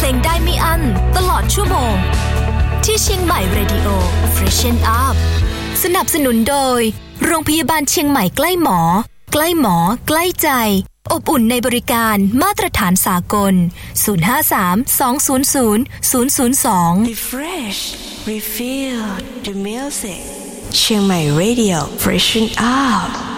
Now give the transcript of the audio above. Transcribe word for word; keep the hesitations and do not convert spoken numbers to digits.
ลงได้ไม่อั้นตลอดชั่วโมงที่เชียงใหม่ Radio Freshen Up สนับสนุนโดยโรงพยาบาลเชียงใหม่ใกล้หมอใกล้หมอใกล้ใจอบอุ่นในบริการมาตรฐานสากลศูนย์ ห้า สาม สอง ศูนย์ ศูนย์ ศูนย์ ศูนย์ สอง Refresh Refill the music เชียงใหม่ Radio Freshen Up